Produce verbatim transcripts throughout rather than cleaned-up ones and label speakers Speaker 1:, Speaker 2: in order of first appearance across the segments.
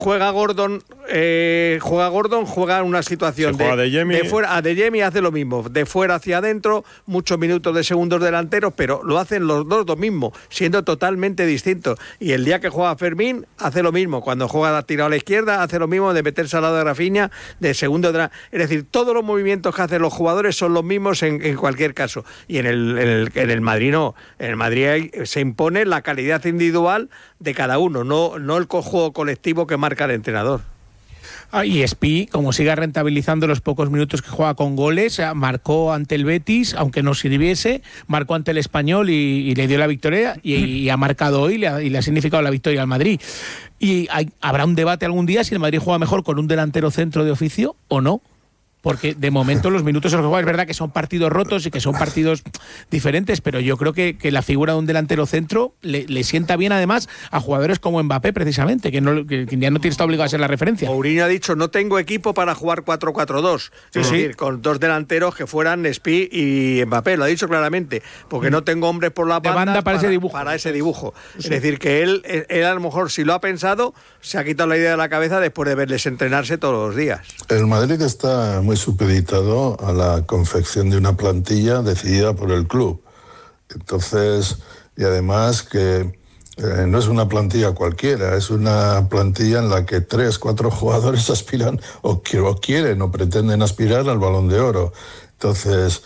Speaker 1: juega Gordon, eh, juega Gordon, juega en una situación
Speaker 2: de,
Speaker 1: de fuera, a Adeyemi hace lo mismo, de fuera hacia adentro, muchos minutos de segundos delanteros, pero lo hacen los dos lo mismo, siendo totalmente distintos. Y el día que juega Fermín, hace lo mismo, cuando juega tirado a la izquierda, hace lo mismo de meterse al lado de Rafinha, de segundo de... Es decir, todos los movimientos que hacen los jugadores son los mismos en, en cualquier caso. Y en el, en el, en el Madrid no, en el Madrid hay, se impone la calidad individual de cada uno, no, no el juego colectivo que marca el entrenador.
Speaker 3: Ah, y Espi, como siga rentabilizando los pocos minutos que juega con goles, marcó ante el Betis, aunque no sirviese, marcó ante el Español y, y le dio la victoria, y, y ha marcado hoy y le ha, y le ha significado la victoria al Madrid. Y hay, habrá un debate algún día si el Madrid juega mejor con un delantero centro de oficio o no. Porque de momento los minutos en los que juega es verdad que son partidos rotos y que son partidos diferentes, pero yo creo que, que la figura de un delantero centro le, le sienta bien además a jugadores como Mbappé precisamente, que, no, que, que ya no tiene está obligado a ser la referencia.
Speaker 1: Mourinho ha dicho, no tengo equipo para jugar cuatro cuatro dos, sí, es sí. decir, con dos delanteros que fueran Spi y Mbappé, lo ha dicho claramente, porque no tengo hombres por la banda,
Speaker 3: banda para, para, ese dibujo.
Speaker 1: para ese dibujo. Sí. Es decir, que él, él a lo mejor si lo ha pensado, se ha quitado la idea de la cabeza después de verles entrenarse todos los días.
Speaker 4: El Madrid está muy supeditado a la confección de una plantilla decidida por el club. Entonces, y además que eh, no es una plantilla cualquiera, es una plantilla en la que tres, cuatro jugadores aspiran o, o quieren o pretenden aspirar al Balón de Oro. Entonces,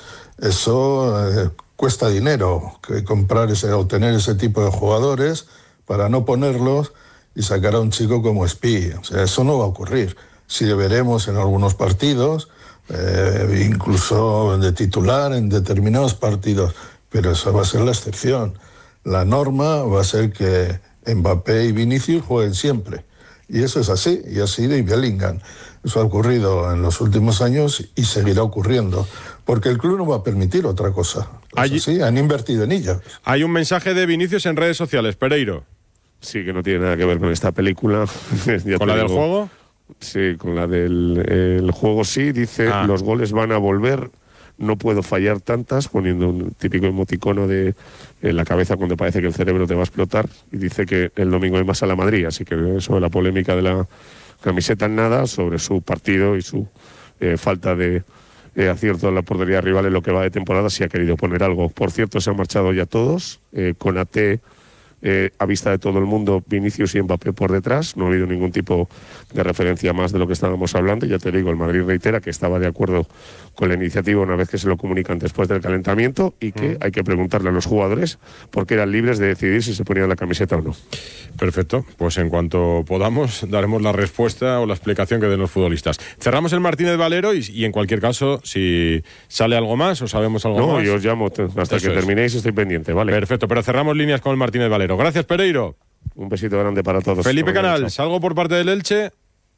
Speaker 4: eso eh, cuesta dinero, que comprar ese, o tener ese tipo de jugadores para no ponerlos y sacar a un chico como Spi. O sea, eso no va a ocurrir. Sí veremos en algunos partidos, eh, incluso de titular en determinados partidos, pero eso va a ser la excepción. La norma va a ser que Mbappé y Vinicius jueguen siempre. Y eso es así, y así de Bellingham. Eso ha ocurrido en los últimos años y seguirá ocurriendo, porque el club no va a permitir otra cosa.
Speaker 2: Hay,
Speaker 4: sí, han invertido en ella.
Speaker 2: Hay un mensaje de Vinicius en redes sociales, Pereiro.
Speaker 5: Sí, que no tiene nada que ver con esta película.
Speaker 2: ¿Con la del juego?
Speaker 5: Sí, con la del el juego sí, dice, ah. los goles van a volver, no puedo fallar tantas, poniendo un típico emoticono de en la cabeza cuando parece que el cerebro te va a explotar, y dice que el domingo hay más a la Madrid, así que sobre la polémica de la camiseta en nada, sobre su partido y su eh, falta de eh, acierto en la portería rival en lo que va de temporada, sí ha querido poner algo. Por cierto, se han marchado ya todos, eh, con A T Eh, a vista de todo el mundo, Vinicius y Mbappé por detrás. No ha habido ningún tipo de referencia más de lo que estábamos hablando. Ya te digo, el Madrid reitera que estaba de acuerdo con la iniciativa una vez que se lo comunican después del calentamiento, y que mm. hay que preguntarle a los jugadores porque eran libres de decidir si se ponían la camiseta o no.
Speaker 2: Perfecto, pues en cuanto podamos daremos la respuesta o la explicación que den los futbolistas. Cerramos el Martínez Valero y, y en cualquier caso, si sale algo más o sabemos algo
Speaker 5: no,
Speaker 2: más...
Speaker 5: No, yo os llamo hasta Eso que terminéis, es. estoy pendiente, ¿vale?
Speaker 2: Perfecto, pero cerramos líneas con el Martínez Valero. Gracias, Pereiro.
Speaker 5: Un besito grande para todos.
Speaker 2: Felipe Canals, ¿algo por parte del Elche?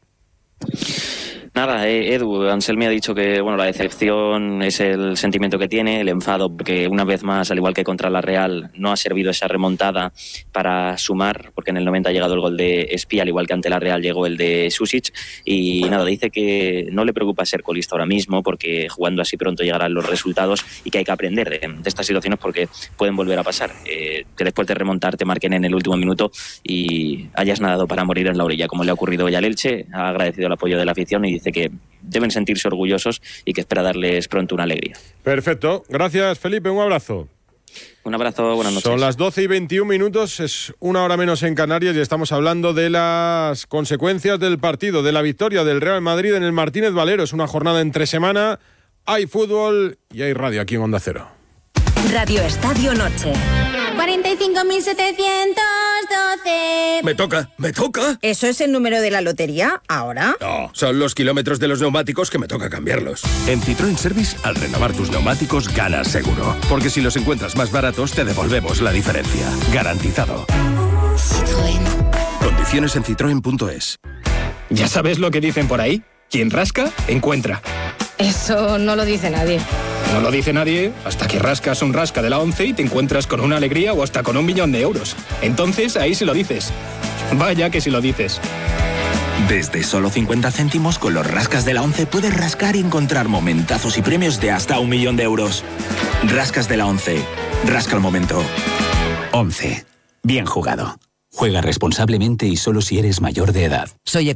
Speaker 6: Nada, eh, Edu, Anselmi ha dicho que bueno, la decepción es el sentimiento que tiene, el enfado, porque una vez más, al igual que contra la Real, no ha servido esa remontada para sumar, porque en el noventa ha llegado el gol de Espi, al igual que ante la Real llegó el de Susic, y nada, dice que no le preocupa ser colista ahora mismo, porque jugando así pronto llegarán los resultados, y que hay que aprender de, de estas situaciones porque pueden volver a pasar, eh, que después de remontar te marquen en el último minuto y hayas nadado para morir en la orilla, como le ha ocurrido hoy al Elche. Ha agradecido el apoyo de la afición y dice que deben sentirse orgullosos y que espera darles pronto una alegría.
Speaker 2: Perfecto, gracias Felipe, un abrazo.
Speaker 6: Un abrazo, buenas noches.
Speaker 2: Son las doce y veintiún minutos, es una hora menos en Canarias y estamos hablando de las consecuencias del partido, de la victoria del Real Madrid en el Martínez Valero. Es una jornada entre semana, hay fútbol y hay radio aquí en Onda Cero.
Speaker 7: Radio Estadio Noche.
Speaker 8: cuarenta y cinco mil setecientos doce.
Speaker 9: Me toca, me toca.
Speaker 8: ¿Eso es el número de la lotería ahora?
Speaker 9: No, son los kilómetros de los neumáticos que me toca cambiarlos.
Speaker 10: En Citroën Service, al renovar tus neumáticos, ganas seguro. Porque si los encuentras más baratos, te devolvemos la diferencia. Garantizado. Citroën. Condiciones en citroen punto es.
Speaker 11: ¿Ya sabes lo que dicen por ahí? Quien rasca, encuentra.
Speaker 8: Eso no lo dice nadie.
Speaker 11: No lo dice nadie hasta que rascas un rasca de la once y te encuentras con una alegría o hasta con un millón de euros. Entonces ahí sí lo dices. Vaya que sí lo dices.
Speaker 12: Desde solo cincuenta céntimos con los rascas de la once puedes rascar y encontrar momentazos y premios de hasta un millón de euros. Rascas de la once. Rasca el momento. once. Bien jugado.
Speaker 13: Juega responsablemente y solo si eres mayor de edad.
Speaker 14: Soy